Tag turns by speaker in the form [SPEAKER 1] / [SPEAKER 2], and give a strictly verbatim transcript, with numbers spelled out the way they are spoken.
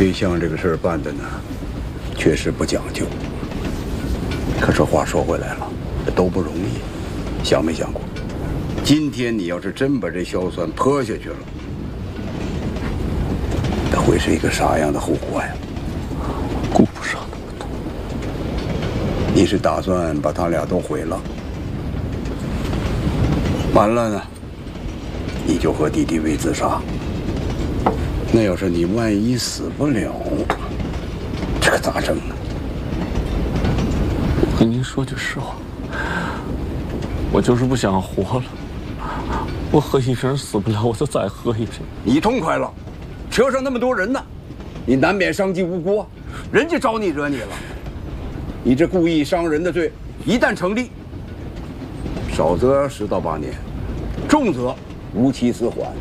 [SPEAKER 1] 对象这个事儿办的呢，确实不讲究。可是话说回来了，这都不容易。想没想过，今天你要是真把这硝酸泼下去了，那会是一个啥样的后果呀？
[SPEAKER 2] 顾不上那么多。
[SPEAKER 1] 你是打算把他俩都毁了？完了呢，你就和弟弟为自杀。那要是你万一死不了，这可咋整呢？
[SPEAKER 2] 我跟您说句实话，我就是不想活了。我喝一瓶死不了，我就再喝一瓶。
[SPEAKER 1] 你痛快了，车上那么多人呢，你难免伤及无辜啊。人家招你惹你了，你这故意伤人的罪，一旦成立，少则十到八年，重则无期死缓。